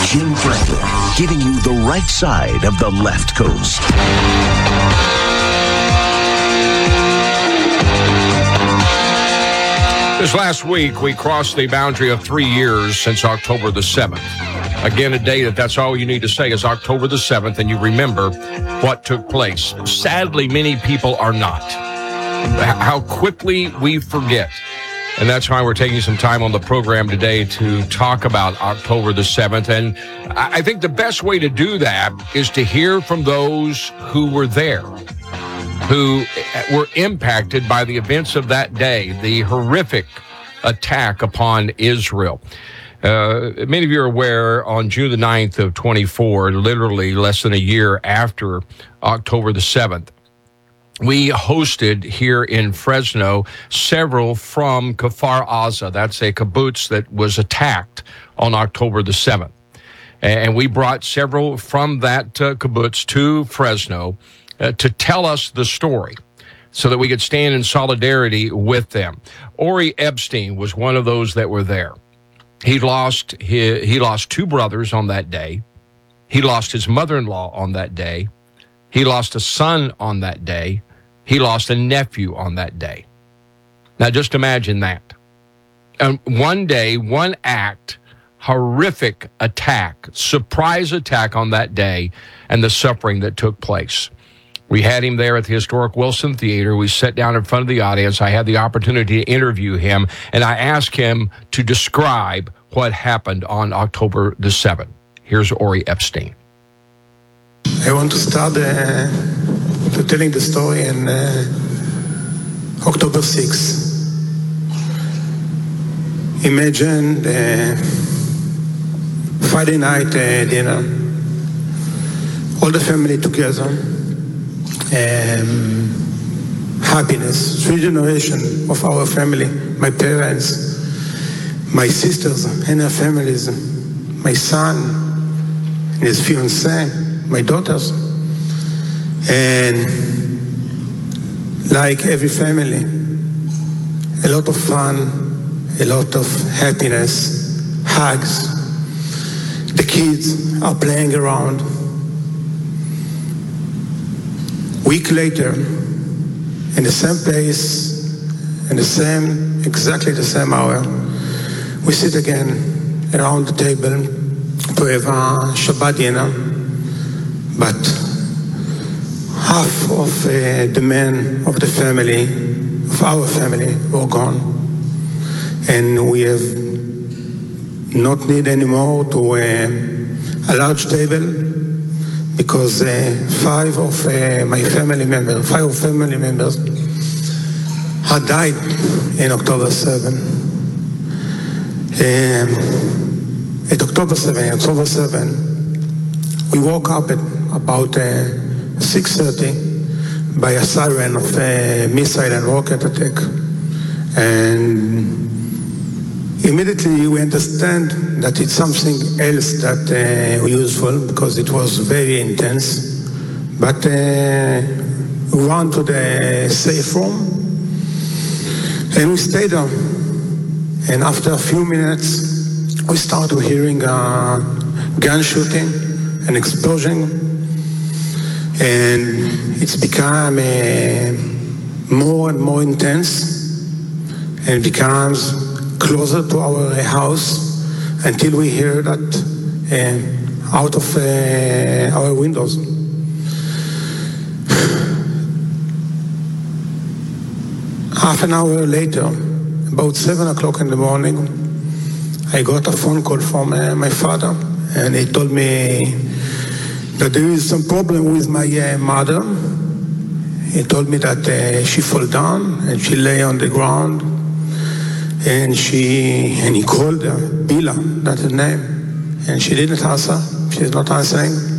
Jim Franklin, giving you the right side of the left coast. This last week, we crossed the boundary of 3 years since October the 7th. Again, a day that's all you need to say is October the 7th, and you remember what took place. Sadly, many people are not. How quickly we forget. And that's why we're taking some time on the program today to talk about October the 7th. And I think the best way to do that is to hear from those who were there, who were impacted by the events of that day, the horrific attack upon Israel. Many of you are aware, on June the 9th of 24, literally less than a year after October the 7th, we hosted here in Fresno several from Kfar Aza. That's a kibbutz that was attacked on October the 7th. And we brought several from that kibbutz to Fresno to tell us the story so that we could stand in solidarity with them. Ori Epstein was one of those that were there. He lost two brothers on that day. He lost his mother-in-law on that day. He lost a son on that day. He lost a nephew on that day. Now, just imagine that. And one day, one act, horrific attack, surprise attack on that day, and the suffering that took place. We had him there at the historic Wilson Theater. We sat down in front of the audience. I had the opportunity to interview him, and I asked him to describe what happened on October the 7th. Here's Ori Epstein. I want to start telling the story in October 6th. Imagine Friday night dinner, all the family together, happiness, 3 generations of our family, my parents, my sisters and their families, my son and his fiancée, my daughters. And like every family, a lot of fun, a lot of happiness, hugs. The kids are playing around. Week later, in the same place, in exactly the same hour, we sit again around the table to have a Shabbat dinner, but half of the men of the family, of our family, were gone. And we have not need anymore to a large table because 5 of my family members, 5 family members had died in October 7. At October 7, we woke up at about 6:30 by a siren of a missile and rocket attack. And immediately we understand that it's something else that useful because it was very intense. But we ran to the safe room and we stayed there. And after a few minutes, we started hearing a gun shooting, an explosion, and it's become more and more intense, and it becomes closer to our house until we hear that out of our windows. Half an hour later, about 7 o'clock in the morning, I got a phone call from my father, and he told me that there is some problem with my mother. He told me that she fell down and she lay on the ground, and he called her, Bila, that's her name, and she didn't answer. She's not answering.